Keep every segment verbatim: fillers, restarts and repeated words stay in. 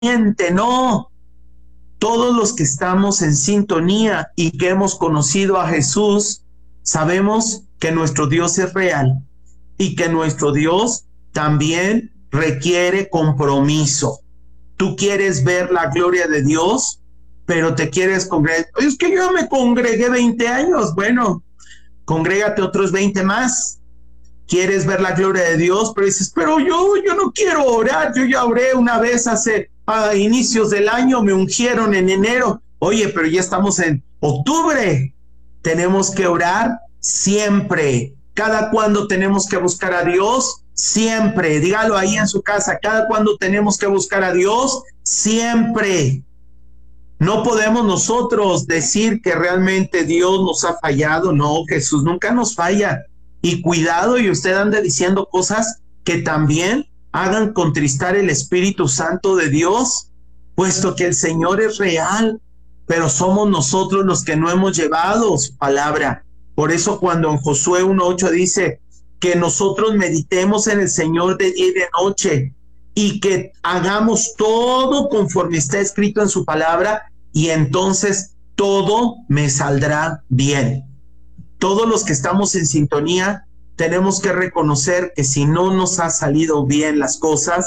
creyente, no. Todos los que estamos en sintonía y que hemos conocido a Jesús, sabemos que nuestro Dios es real y que nuestro Dios también requiere compromiso. Tú quieres ver la gloria de Dios, pero te quieres congregar. Es que yo me congregué veinte años. Bueno, congrégate otros veinte más. Quieres ver la gloria de Dios, pero dices, pero yo, yo no quiero orar. Yo ya oré una vez hace a inicios del año, me ungieron en enero. Oye, pero ya estamos en octubre. Tenemos que orar siempre. ¿Cada cuándo tenemos que buscar a Dios? Siempre. Dígalo ahí en su casa. ¿Cada cuándo tenemos que buscar a Dios? Siempre. No podemos nosotros decir que realmente Dios nos ha fallado. No, Jesús nunca nos falla. Y cuidado, y usted ande diciendo cosas que también hagan contristar el Espíritu Santo de Dios, puesto que el Señor es real, pero somos nosotros los que no hemos llevado su palabra. Por eso cuando en Josué uno ocho dice que nosotros meditemos en el Señor de día y de noche y que hagamos todo conforme está escrito en su palabra, y entonces todo me saldrá bien. Todos los que estamos en sintonía tenemos que reconocer que si no nos ha salido bien las cosas,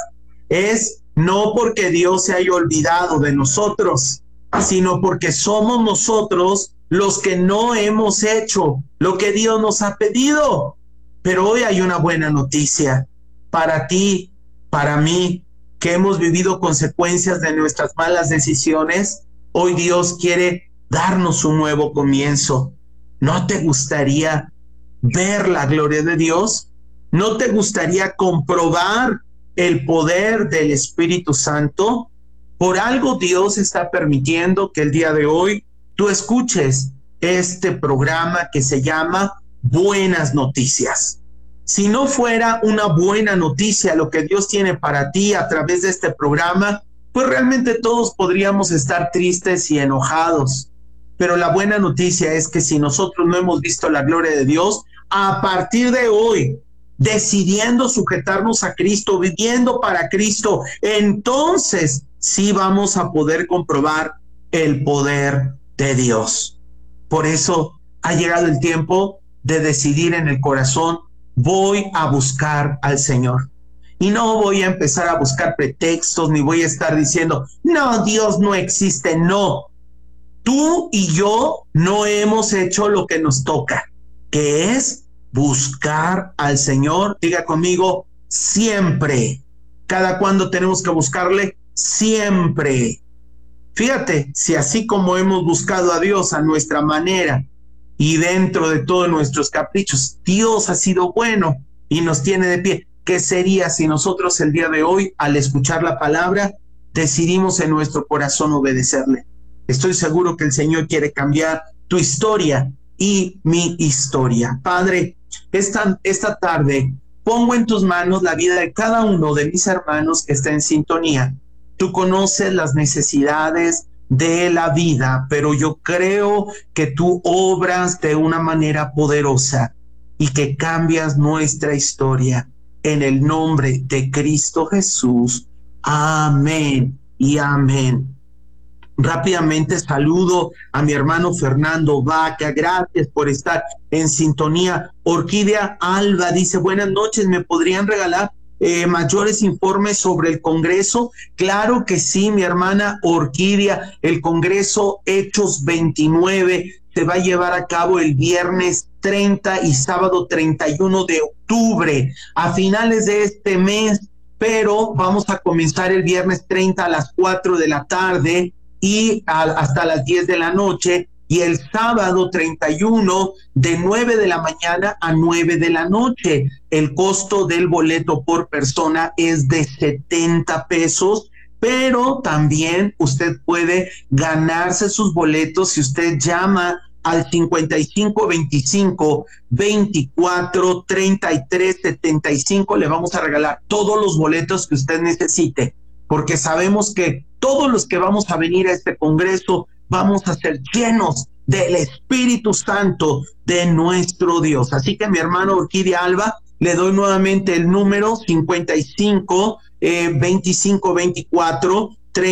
es no porque Dios se haya olvidado de nosotros, sino porque somos nosotros los que no hemos hecho lo que Dios nos ha pedido. Pero hoy hay una buena noticia para ti, para mí, que hemos vivido consecuencias de nuestras malas decisiones. Hoy Dios quiere darnos un nuevo comienzo. ¿No te gustaría ver la gloria de Dios? ¿No te gustaría comprobar el poder del Espíritu Santo? Por algo Dios está permitiendo que el día de hoy tú escuches este programa que se llama Buenas Noticias. Si no fuera una buena noticia lo que Dios tiene para ti a través de este programa, pues realmente todos podríamos estar tristes y enojados. Pero la buena noticia es que si nosotros no hemos visto la gloria de Dios, a partir de hoy, decidiendo sujetarnos a Cristo, viviendo para Cristo, entonces sí vamos a poder comprobar el poder de Dios. Por eso ha llegado el tiempo de decidir en el corazón, voy a buscar al Señor. Y no voy a empezar a buscar pretextos, ni voy a estar diciendo, no, Dios no existe, no. Tú y yo no hemos hecho lo que nos toca, que es buscar al Señor. Diga conmigo, siempre. ¿Cada cuándo tenemos que buscarle? Siempre. Fíjate, si así como hemos buscado a Dios a nuestra manera y dentro de todos nuestros caprichos, Dios ha sido bueno y nos tiene de pie, ¿qué sería si nosotros el día de hoy, al escuchar la palabra, decidimos en nuestro corazón obedecerle? Estoy seguro que el Señor quiere cambiar tu historia y mi historia. Padre, esta, esta tarde pongo en tus manos la vida de cada uno de mis hermanos que está en sintonía. Tú conoces las necesidades de la vida, pero yo creo que tú obras de una manera poderosa y que cambias nuestra historia. En el nombre de Cristo Jesús. Amén y amén. Rápidamente saludo a mi hermano Fernando Vaca, gracias por estar en sintonía. Orquídea Alba dice, buenas noches, ¿me podrían regalar eh, mayores informes sobre el Congreso? Claro que sí, mi hermana Orquídea, el Congreso Hechos veintinueve se va a llevar a cabo el viernes treinta y sábado treinta y uno de octubre, a finales de este mes, pero vamos a comenzar el viernes treinta a las cuatro de la tarde y a, hasta las diez de la noche, y el sábado treinta y uno de nueve de la mañana a nueve de la noche. El costo del boleto por persona es de setenta pesos, pero también usted puede ganarse sus boletos si usted llama al cincuenta y cinco veinticinco veinticuatro treinta y tres setenta y cinco. Le vamos a regalar todos los boletos que usted necesite, porque sabemos que todos los que vamos a venir a este congreso vamos a ser llenos del Espíritu Santo de nuestro Dios. Así que mi hermano Orquídea Alba, le doy nuevamente el número cincuenta y cinco veinticinco veinticuatro